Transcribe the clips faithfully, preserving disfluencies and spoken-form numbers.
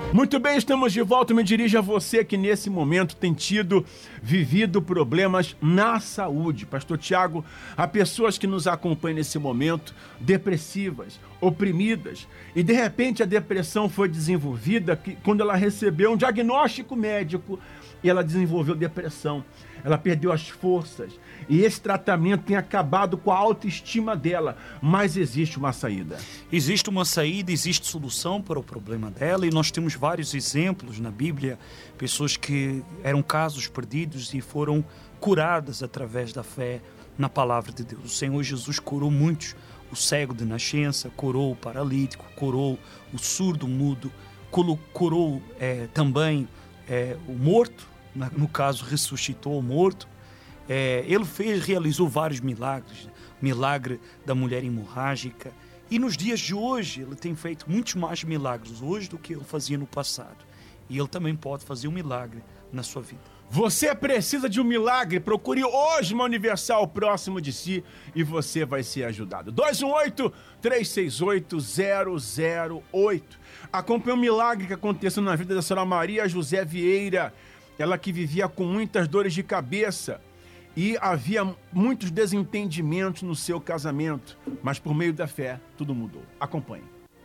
Muito bem, estamos de volta. Me dirijo a você que nesse momento tem tido, vivido problemas na saúde. Pastor Tiago, há pessoas que nos acompanham nesse momento, depressivas, oprimidas, e de repente a depressão foi desenvolvida que, quando ela recebeu um diagnóstico médico e ela desenvolveu depressão. Ela perdeu as forças e esse tratamento tem acabado com a autoestima dela, mas existe uma saída. Existe uma saída, existe solução para o problema dela e nós temos vários exemplos na Bíblia, pessoas que eram casos perdidos e foram curadas através da fé na palavra de Deus. O Senhor Jesus curou muitos, o cego de nascença, curou o paralítico, curou o surdo mudo, curou é, também é, o morto, no caso ressuscitou o morto. É, ele fez, realizou vários milagres, milagre da mulher hemorrágica, e nos dias de hoje ele tem feito muitos mais milagres hoje do que ele fazia no passado, e ele também pode fazer um milagre na sua vida. Você precisa de um milagre? Procure hoje uma Universal próximo de si e você vai ser ajudado. dois um oito, três seis oito, zero zero oito. Acompanhe um milagre que aconteceu na vida da senhora Maria José Vieira, ela que vivia com muitas dores de cabeça e havia muitos desentendimentos no seu casamento, mas por meio da fé tudo mudou. Acompanhe.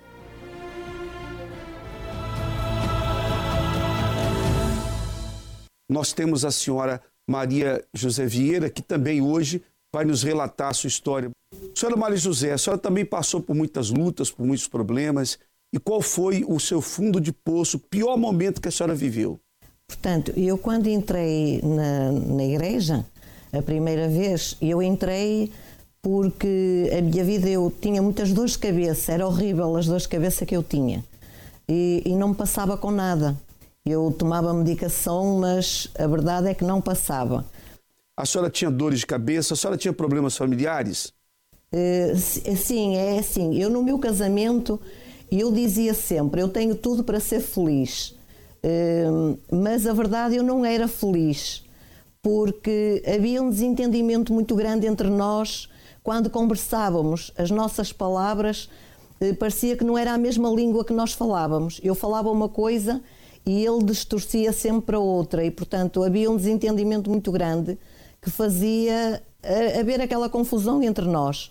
Nós temos a senhora Maria José Vieira, que também hoje vai nos relatar a sua história. Senhora Maria José, a senhora também passou por muitas lutas, por muitos problemas. E qual foi o seu fundo de poço, o pior momento que a senhora viveu? Portanto, eu quando entrei na, na igreja, a primeira vez, eu entrei porque a minha vida, eu tinha muitas dores de cabeça, era horrível as dores de cabeça que eu tinha. E, e não me passava com nada. Eu tomava medicação, mas a verdade é que não passava. A senhora tinha dores de cabeça? A senhora tinha problemas familiares? Uh, sim, é assim. Eu no meu casamento, eu dizia sempre, eu tenho tudo para ser feliz. Uh, mas a verdade eu não era feliz, porque havia um desentendimento muito grande entre nós. Quando conversávamos, as nossas palavras uh, parecia que não era a mesma língua que nós falávamos. Eu falava uma coisa e ele distorcia sempre para outra, e portanto havia um desentendimento muito grande que fazia uh, haver aquela confusão entre nós.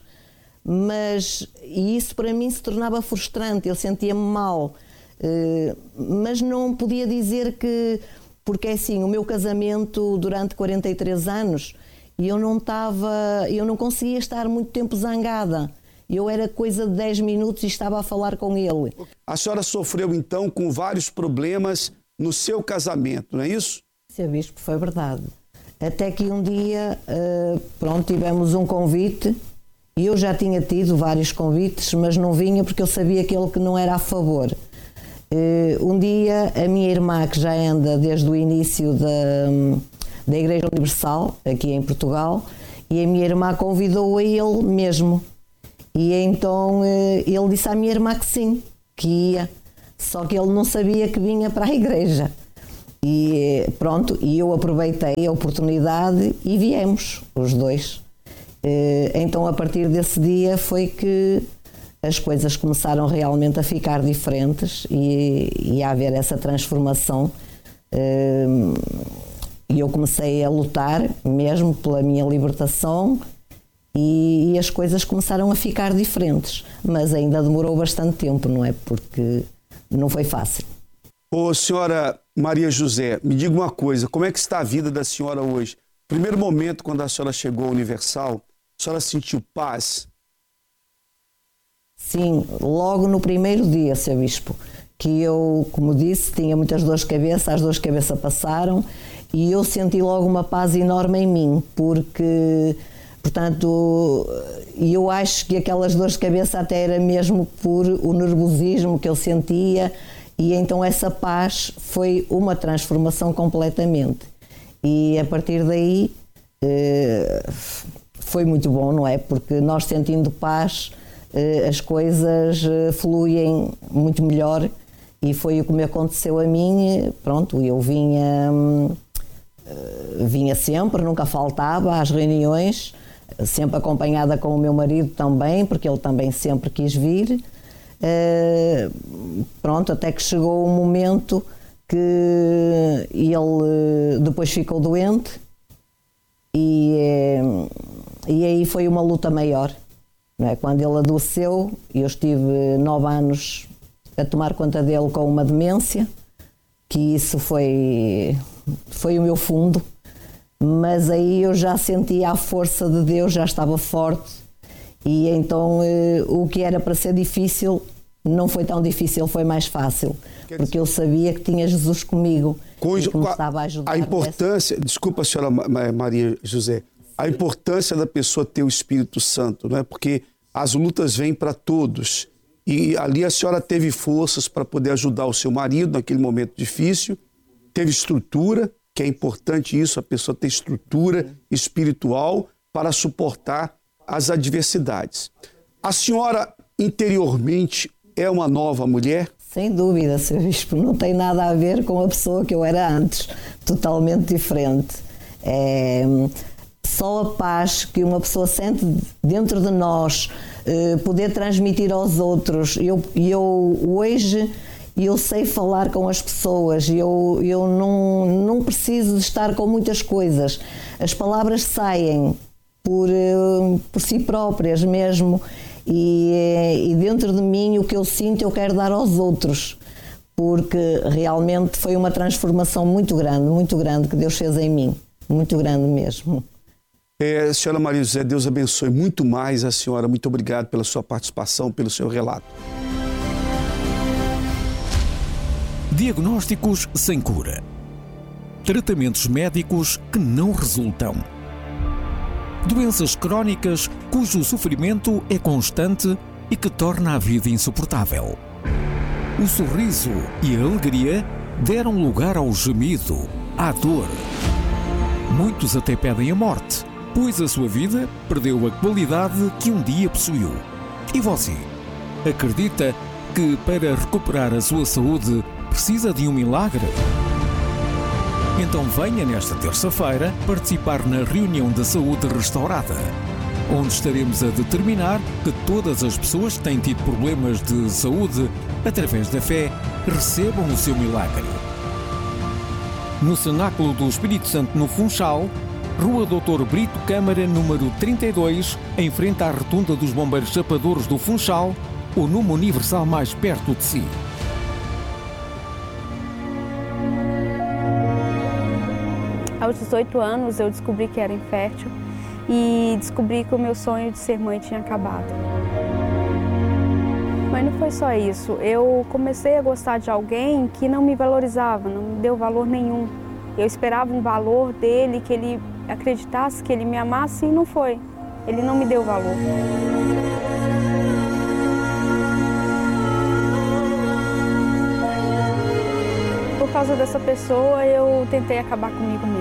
Mas e isso para mim se tornava frustrante, eu sentia-me mal. Uh, mas não podia dizer que, porque é assim, o meu casamento durante quarenta e três anos, eu não estava, eu não conseguia estar muito tempo zangada. Eu era coisa de dez minutos e estava a falar com ele. A senhora sofreu então com vários problemas no seu casamento, não é isso? Seu Bispo, foi verdade. Até que um dia, uh, pronto, tivemos um convite, e eu já tinha tido vários convites, mas não vinha porque eu sabia aquele que não era a favor. Uh, um dia a minha irmã, que já anda desde o início da, da Igreja Universal, aqui em Portugal, e a minha irmã convidou a ele mesmo. E então uh, ele disse à minha irmã que sim, que ia, só que ele não sabia que vinha para a igreja. E pronto, e eu aproveitei a oportunidade e viemos, os dois. Uh, então a partir desse dia foi que as coisas começaram realmente a ficar diferentes e, e a haver essa transformação. E eu comecei a lutar mesmo pela minha libertação e, e as coisas começaram a ficar diferentes. Mas ainda demorou bastante tempo, não é? Porque não foi fácil. Ô, senhora Maria José, me diga uma coisa, como é que está a vida da senhora hoje? Primeiro momento, quando a senhora chegou ao Universal, a senhora sentiu paz? Sim, logo no primeiro dia, seu Bispo, que eu, como disse, tinha muitas dores de cabeça, as dores de cabeça passaram e eu senti logo uma paz enorme em mim, porque, portanto, eu acho que aquelas dores de cabeça até era mesmo por o nervosismo que eu sentia, e então essa paz foi uma transformação completamente. E a partir daí foi muito bom, não é? Porque nós, sentindo paz, as coisas fluem muito melhor, e foi o que me aconteceu a mim. Pronto, eu vinha, vinha sempre, nunca faltava às reuniões, sempre acompanhada com o meu marido também, porque ele também sempre quis vir. Uh, pronto, até que chegou um momento que ele depois ficou doente e, e aí foi uma luta maior, não é? Quando ele adoeceu, eu estive nove anos a tomar conta dele com uma demência, que isso foi, foi o meu fundo, mas aí eu já sentia a força de Deus, já estava forte, e então o que era para ser difícil não foi tão difícil, foi mais fácil, porque eu sabia que tinha Jesus comigo, Com, e que me estava a ajudar. A importância, dessa... desculpa, senhora Maria José, a importância da pessoa ter o Espírito Santo, não é? Porque as lutas vêm para todos, e ali a senhora teve forças para poder ajudar o seu marido naquele momento difícil, teve estrutura, que é importante isso, a pessoa ter estrutura espiritual para suportar as adversidades. A senhora interiormente é uma nova mulher? Sem dúvida, seu Bispo, não tem nada a ver com a pessoa que eu era antes, totalmente diferente. É, só a paz que uma pessoa sente dentro de nós, eh, poder transmitir aos outros. Eu, eu hoje eu sei falar com as pessoas, eu, eu não, não preciso de estar com muitas coisas. As palavras saem por, por si próprias mesmo. E, e dentro de mim o que eu sinto eu quero dar aos outros, porque realmente foi uma transformação muito grande, muito grande que Deus fez em mim, muito grande mesmo. É, senhora Maria José, Deus abençoe muito mais a senhora, muito obrigado pela sua participação, pelo seu relato. Diagnósticos sem cura. Tratamentos médicos que não resultam. Doenças crónicas cujo sofrimento é constante e que torna a vida insuportável. O sorriso e a alegria deram lugar ao gemido, à dor. Muitos até pedem a morte, pois a sua vida perdeu a qualidade que um dia possuiu. E você? Acredita que para recuperar a sua saúde precisa de um milagre? Então venha nesta terça-feira participar na reunião da saúde restaurada, onde estaremos a determinar que todas as pessoas que têm tido problemas de saúde, através da fé, recebam o seu milagre. No Cenáculo do Espírito Santo, no Funchal, Rua doutor Brito Câmara, número trinta e dois, em frente à Rotunda dos Bombeiros Chapadores do Funchal, o número universal mais perto de si. Aos dezoito anos eu descobri que era infértil e descobri que o meu sonho de ser mãe tinha acabado. Mas não foi só isso, eu comecei a gostar de alguém que não me valorizava, não me deu valor nenhum. Eu esperava um valor dele, que ele acreditasse, que ele me amasse, e não foi. Ele não me deu valor. Por causa dessa pessoa, eu tentei acabar comigo mesma.